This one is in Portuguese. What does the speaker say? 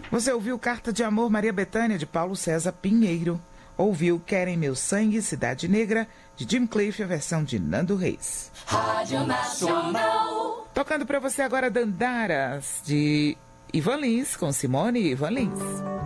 Você ouviu Carta de Amor Maria Bethânia, de Paulo César Pinheiro. Ouviu Querem Meu Sangue, Cidade Negra, de Jim Cliff, a versão de Nando Reis. Rádio Nacional. Tocando para você agora Dandaras, de Ivan Lins, com Simone e Ivan Lins.